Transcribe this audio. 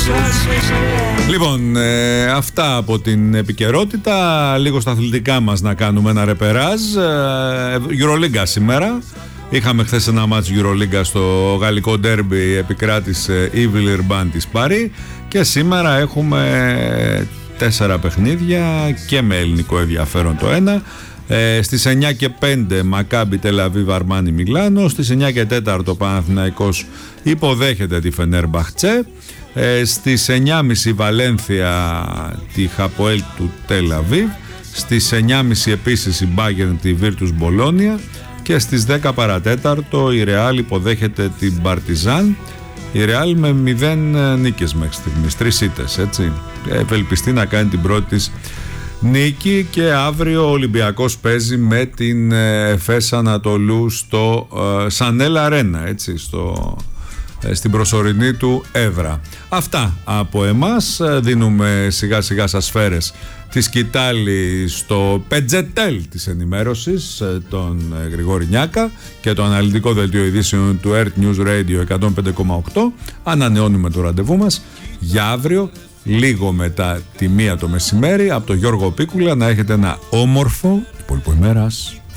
Λοιπόν, αυτά από την επικαιρότητα. Λίγο στα αθλητικά μας να κάνουμε ένα ρεπεράζ. Euroliga σήμερα. Είχαμε χθες ένα μάτς Euroliga στο γαλλικό ντέρμπι, επικράτησε η Βιλερμπάν της Παρί. Και σήμερα έχουμε 4 παιχνίδια και με ελληνικό ενδιαφέρον το ένα. Στις 9 και 5 Μακάμπι Τελαβίβ Αρμάνι Μιλάνο. Στις 9 και 4 ο Παναθηναϊκός υποδέχεται τη Φενέρμπαχτσε. Στις 9.30 Βαλένθια τη Χαποέλ του Τελαβίβ. Στις 9.30 επίσης η Μπάγερν τη Βίρτους Μπολόνια. Και στις 10 παρατέταρτο η Ρεάλ υποδέχεται την Παρτιζάν. Η Ρεάλ με 0 νίκες μέχρι στιγμής, 3 ήττες, έτσι. Ευελπιστεί να κάνει την πρώτη της νίκη. Και αύριο ο Ολυμπιακός παίζει με την Εφές Ανατολού στο Σανέλ Αρένα, έτσι, στην προσωρινή του έδρα. Αυτά από εμάς. Δίνουμε σιγά σιγά σας σφαίρες τη σκητάλη στο πετζετέλ της ενημέρωσης, τον Γρηγόρη Νιάκα, και το αναλυτικό δελτίο ειδήσεων του Earth News Radio 105,8. Ανανεώνουμε το ραντεβού μας για αύριο λίγο μετά τη 1 το μεσημέρι από τον Γιώργο Πίκουλα. Να έχετε ένα όμορφο υπόλοιπο ημέρας.